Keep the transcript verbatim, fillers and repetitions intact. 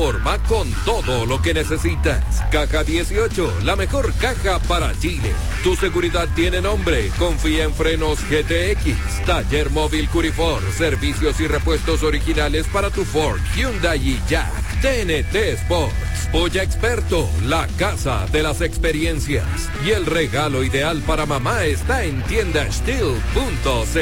forma con todo lo que necesitas. Caja dieciocho, la mejor caja para Chile. Tu seguridad tiene nombre. Confía en Frenos G T X. Taller móvil Curifor. Servicios y repuestos originales para tu Ford, Hyundai y Jack. T N T Sports. Polla Experto, la casa de las experiencias. Y el regalo ideal para mamá está en tienda steel punto c l.